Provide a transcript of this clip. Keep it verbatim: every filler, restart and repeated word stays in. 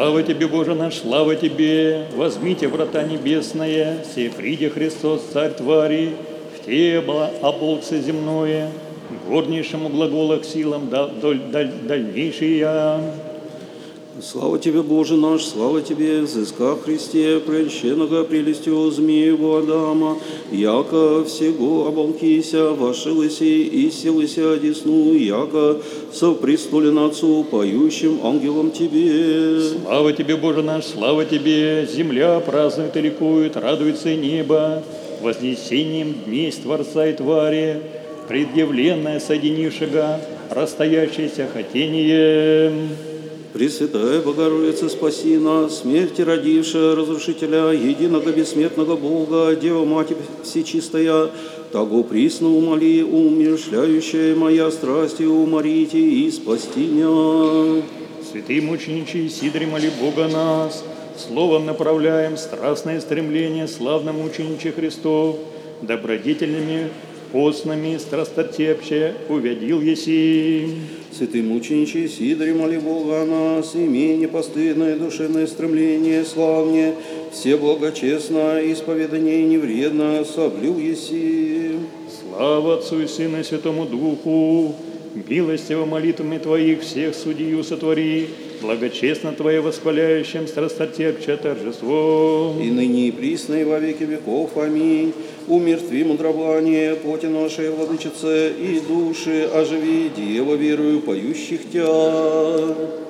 Слава Тебе, Боже наш, слава Тебе! Возьмите врата небесные, се приди Христос, Царь твари, в Тебе оболце земное, горнейшему глаголах силам да, доль, даль, дальнейшие. Слава Тебе, Боже наш, слава Тебе, взыска Христе, прельщенного прелестью змееву Адама, яко всего оболкися, вошилися и селися одесну, яко совпрестолен Отцу, поющим ангелом Тебе. Слава Тебе, Боже наш, слава Тебе! Земля празднует и ликует, радуется и небо, вознесением дней Творца и твари, предъявленное соединившего, расстоящееся хотением. Пресвятая Богородица, спаси нас, смерти родившая разрушителя, единого бессмертного Бога, Дева Матерь Всечистая, того присно умоли, умерщвляющая моя страсти, уморите и спасти меня. Святые мученичи, Сидоре, моли Бога нас, словом направляем страстное стремление славно мучениче Христов, добродетельными, постными, страстотепче увядил еси. Святый мучениче Сидоре, моли Бога о нас, имей непостыдное душевное стремление, славне, все благочестно, исповедание невредно, соблюл еси. Слава Отцу и Сыну и Святому Духу, милостиво молитвами Твоих всех судью сотвори, благочестно Твое восхваляющим страстотепче торжество. И ныне и присно и во веки веков. Аминь. Умертви мудроблание, плоти нашей владычице, и души оживи, Дева верою поющих Тя.